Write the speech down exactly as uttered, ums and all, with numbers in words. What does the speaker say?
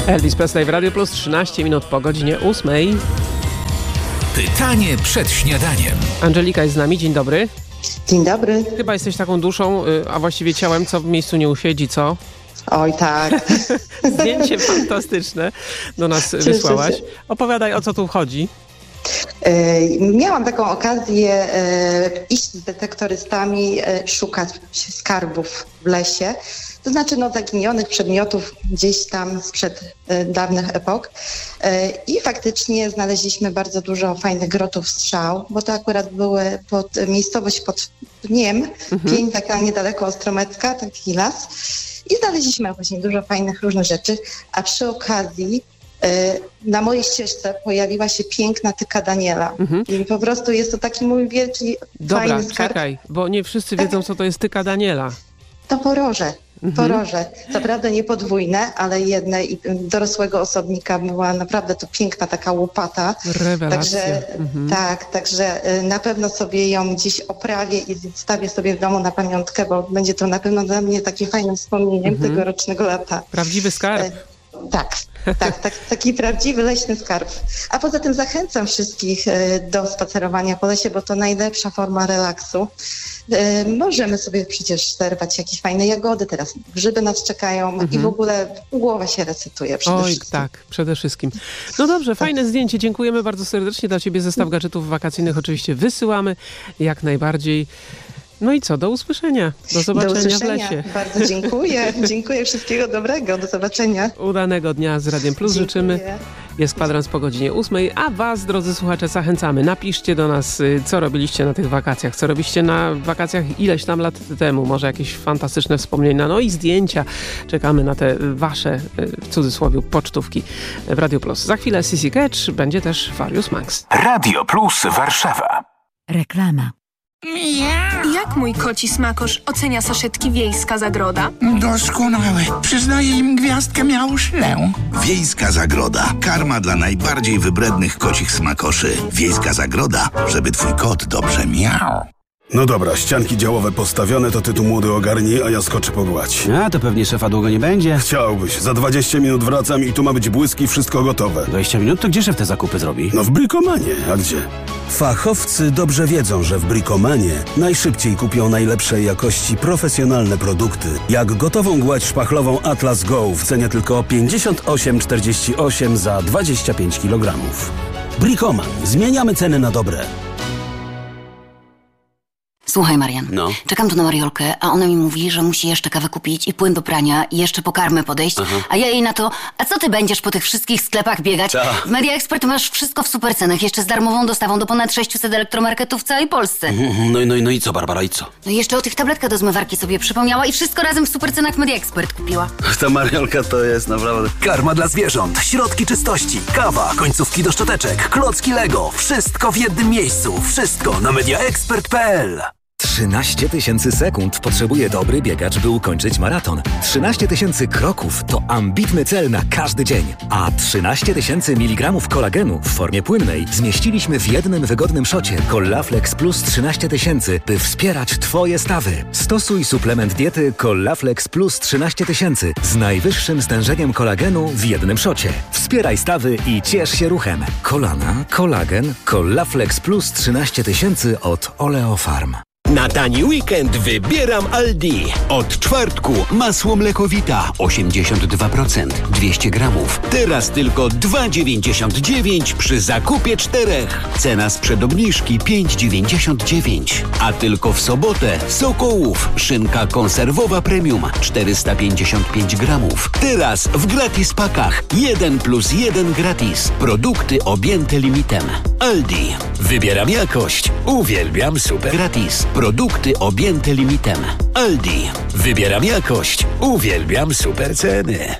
Elvis Presley w Radio Plus, trzynaście minut po godzinie ósmej. Pytanie przed śniadaniem. Angelika jest z nami, dzień dobry. Dzień dobry. Chyba jesteś taką duszą, a właściwie ciałem, co w miejscu nie usiedzi, co? Oj, tak. Zdjęcie fantastyczne do nas Cieszę wysłałaś. Się. Opowiadaj, o co tu chodzi. Miałam taką okazję iść z detektorystami, szukać skarbów w lesie. To znaczy no, zaginionych przedmiotów gdzieś tam sprzed dawnych epok. I faktycznie znaleźliśmy bardzo dużo fajnych grotów strzał, bo to akurat były pod, miejscowość pod Pniem, mhm. Pień, taka niedaleko Ostromecka, taki las. I znaleźliśmy właśnie dużo fajnych różnych rzeczy, a przy okazji na mojej ścieżce pojawiła się piękna tyka Daniela. Mhm. I po prostu jest to taki mój wielki, Dobra, fajny skarb. Dobra, czekaj, bo nie wszyscy wiedzą, co to jest tyka Daniela. To poroże. Mhm. Poroże. Co prawda nie podwójne, ale jedne i dorosłego osobnika była naprawdę to piękna taka łopata. Rewelacja. Także, mhm. Tak, także na pewno sobie ją gdzieś oprawię i zostawię sobie w domu na pamiątkę, bo będzie to na pewno dla mnie takie fajnym wspomnieniem mhm. tegorocznego lata. Prawdziwy skarb. E, tak, tak, tak, taki prawdziwy leśny skarb. A poza tym zachęcam wszystkich do spacerowania po lesie, bo to najlepsza forma relaksu. Możemy sobie przecież zerwać jakieś fajne jagody, teraz grzyby nas czekają mhm. i w ogóle głowa się resetuje przede Oj, wszystkim. tak, przede wszystkim. No dobrze, tak. Fajne zdjęcie, dziękujemy bardzo serdecznie. Dla Ciebie zestaw gadżetów wakacyjnych oczywiście wysyłamy jak najbardziej. No i co, do usłyszenia. Do zobaczenia do usłyszenia. w lesie. Bardzo dziękuję. Dziękuję, wszystkiego dobrego. Do zobaczenia. Udanego dnia z Radiem Plus dziękuję. Życzymy. Jest kwadrans po godzinie ósmej, a was, drodzy słuchacze, zachęcamy. Napiszcie do nas, co robiliście na tych wakacjach, co robiliście na wakacjach ileś tam lat temu, może jakieś fantastyczne wspomnienia, no i zdjęcia. Czekamy na te wasze, w cudzysłowie, pocztówki w Radio Plus. Za chwilę Sissy Catch, będzie też Farius Max. Radio Plus Warszawa. Reklama. Jak mój koci smakosz ocenia saszetki Wiejska Zagroda? Doskonałe. Przyznaję im gwiazdkę miałżlę. Wiejska Zagroda. Karma dla najbardziej wybrednych kocich smakoszy. Wiejska Zagroda, żeby twój kot dobrze miał. No dobra, ścianki działowe postawione, to ty tu młody ogarnij, a ja skoczę pogładź. A, to pewnie szefa długo nie będzie. Chciałbyś. Za dwadzieścia minut wracam i tu ma być błyski, wszystko gotowe. dwadzieścia minut? To gdzie szef te zakupy zrobi? No w Brikomanie. A gdzie? Fachowcy dobrze wiedzą, że w Brikomanie najszybciej kupią najlepszej jakości profesjonalne produkty. Jak gotową gładź szpachlową Atlas Go w cenie tylko pięćdziesiąt osiem czterdzieści osiem za dwadzieścia pięć kilogramów. Brikoman. Zmieniamy ceny na dobre. Słuchaj, Marian, no. Czekam tu na Mariolkę, a ona mi mówi, że musi jeszcze kawę kupić i płyn do prania i jeszcze po karmę podejść, Aha. a ja jej na to, a co ty będziesz po tych wszystkich sklepach biegać? Ta. W Media Expert masz wszystko w supercenach, jeszcze z darmową dostawą do ponad sześciuset elektromarketów w całej Polsce. No i no, no i co, Barbara, i co? No i jeszcze o tych tabletkach do zmywarki sobie przypomniała i wszystko razem w supercenach w Media Expert kupiła. Ta Mariolka to jest naprawdę... Karma dla zwierząt, środki czystości, kawa, końcówki do szczoteczek, klocki Lego, wszystko w jednym miejscu, wszystko na mediaexpert kropka p l. trzynaście tysięcy sekund potrzebuje dobry biegacz, by ukończyć maraton. trzynaście tysięcy kroków to ambitny cel na każdy dzień. A trzynaście tysięcy miligramów kolagenu w formie płynnej zmieściliśmy w jednym wygodnym szocie Collaflex Plus trzynaście tysięcy, by wspierać Twoje stawy. Stosuj suplement diety Collaflex Plus trzynaście tysięcy z najwyższym stężeniem kolagenu w jednym szocie. Wspieraj stawy i ciesz się ruchem. Kolana, kolagen, Collaflex Plus trzynaście tysięcy od Oleofarm. Na tani weekend wybieram Aldi. Od czwartku masło mlekowita osiemdziesiąt dwa procent, dwieście gramów. Teraz tylko dwa dziewięćdziesiąt dziewięć przy zakupie czterech. Cena sprzed obniżki pięć dziewięćdziesiąt dziewięć. A tylko w sobotę Sokołów szynka konserwowa premium czterysta pięćdziesiąt pięć gramów. Teraz w gratis pakach jeden plus jeden gratis. Produkty objęte limitem. Aldi. Wybieram jakość. Uwielbiam super gratis. Produkty objęte limitem. Aldi. Wybieram jakość. Uwielbiam super ceny.